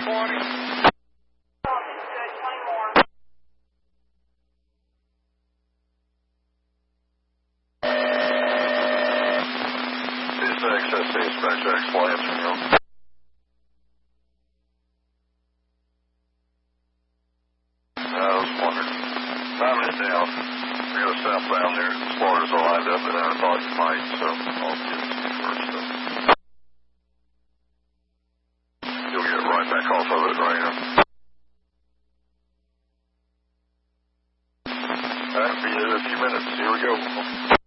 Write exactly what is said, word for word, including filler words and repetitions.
twenty. X S C, Spectre X, fly answer, you know. I was wondering. Timing it down. We're going to southbound there. The spotters are lined up, and I thought you might, so I'll get it to you first. So. You'll get right back off of it right now. That'll be it in a few minutes. Here we go.